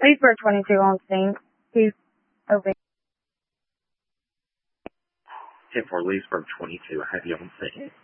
Leesburg 22 on scene. He's open. 10-4 Leesburg 22, I have you on scene.